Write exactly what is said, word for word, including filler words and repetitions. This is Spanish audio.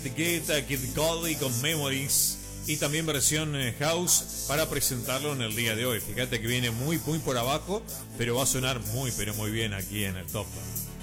Guetta, Kid Cudi con Memories y también versión eh, house para presentarlo en el día de hoy. Fíjate que viene muy muy por abajo, pero va a sonar muy pero muy bien aquí en el top.